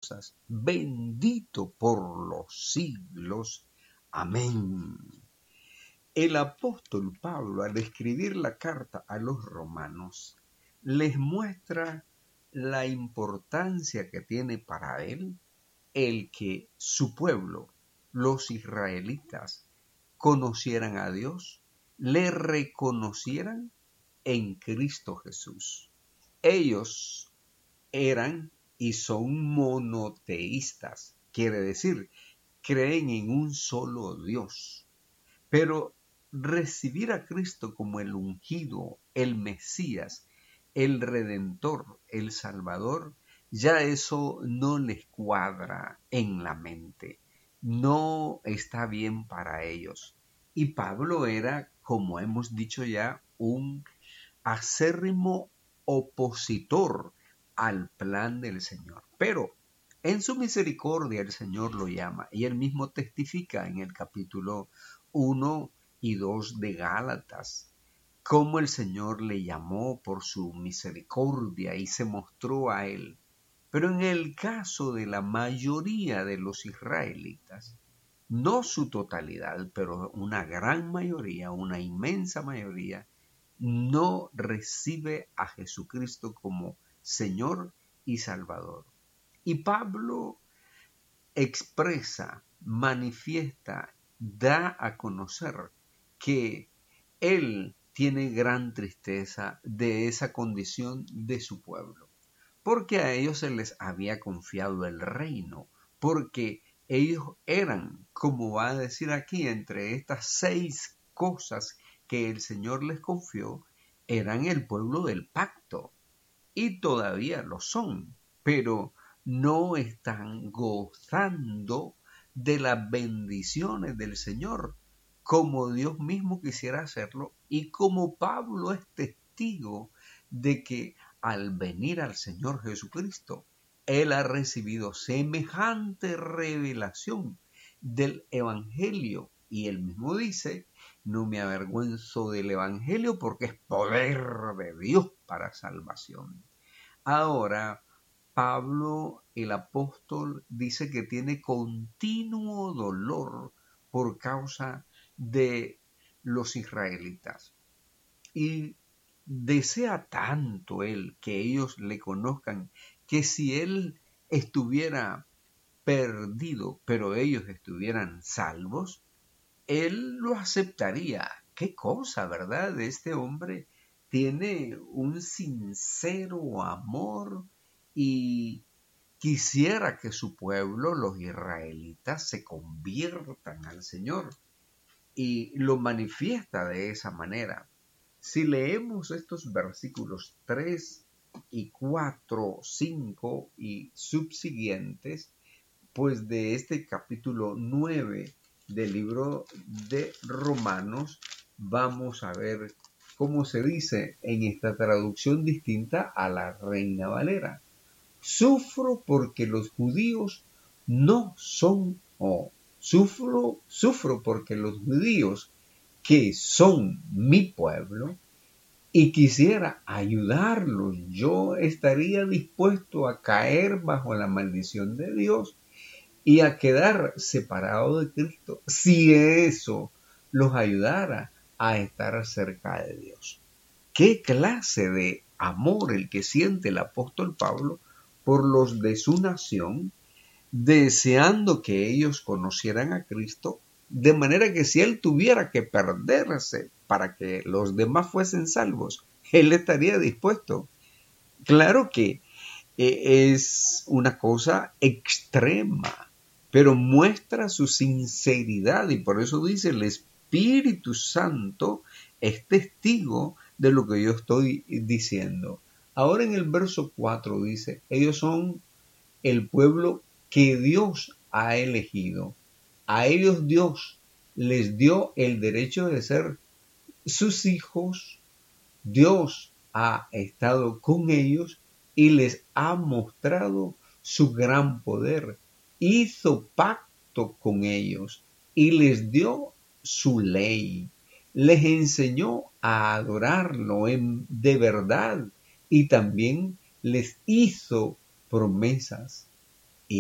cosas, bendito por los siglos. Amén. El apóstol Pablo, al escribir la carta a los romanos, les muestra la importancia que tiene para él el que su pueblo, los israelitas, conocieran a Dios, le reconocieran en Cristo Jesús. Ellos eran y son monoteístas, quiere decir, creen en un solo Dios. Pero recibir a Cristo como el ungido, el Mesías, el Redentor, el Salvador, ya eso no les cuadra en la mente, no está bien para ellos. Y Pablo era, como hemos dicho ya, un acérrimo opositor al plan del Señor. Pero en su misericordia el Señor lo llama y él mismo testifica en el capítulo 1 y 2 de Gálatas cómo el Señor le llamó por su misericordia y se mostró a él. Pero en el caso de la mayoría de los israelitas, no su totalidad, pero una gran mayoría, una inmensa mayoría, no recibe a Jesucristo como Señor y Salvador. Y Pablo expresa, manifiesta, da a conocer que él tiene gran tristeza de esa condición de su pueblo, porque a ellos se les había confiado el reino, porque ellos eran, como va a decir aquí, entre estas 6 cosas que el Señor les confió, eran el pueblo del pacto, y todavía lo son, pero no están gozando de las bendiciones del Señor, como Dios mismo quisiera hacerlo, y como Pablo es testigo de que al venir al Señor Jesucristo, él ha recibido semejante revelación del Evangelio, y él mismo dice, no me avergüenzo del Evangelio porque es poder de Dios para salvación. Ahora, Pablo, el apóstol, dice que tiene continuo dolor por causa de los israelitas. Y desea tanto él que ellos le conozcan, que si él estuviera perdido, pero ellos estuvieran salvos, él lo aceptaría. Qué cosa, ¿verdad? Este hombre tiene un sincero amor y quisiera que su pueblo, los israelitas, se conviertan al Señor, y lo manifiesta de esa manera. Si leemos estos versículos 3 y 4, 5 y subsiguientes, pues de este capítulo 9 del libro de Romanos, vamos a ver cómo se dice en esta traducción distinta a la Reina Valera. Sufro porque los judíos no son, sufro porque los judíos que son mi pueblo, y quisiera ayudarlos, yo estaría dispuesto a caer bajo la maldición de Dios y a quedar separado de Cristo, si eso los ayudara a estar cerca de Dios. ¿Qué clase de amor el que siente el apóstol Pablo por los de su nación, deseando que ellos conocieran a Cristo, de manera que si él tuviera que perderse para que los demás fuesen salvos, él estaría dispuesto? Claro que es una cosa extrema, pero muestra su sinceridad, y por eso dice, el Espíritu Santo es testigo de lo que yo estoy diciendo. Ahora en el verso 4 dice, ellos son el pueblo que Dios ha elegido. A ellos Dios les dio el derecho de ser sus hijos. Dios ha estado con ellos y les ha mostrado su gran poder. Hizo pacto con ellos y les dio su ley. Les enseñó a adorarlo de verdad y también les hizo promesas.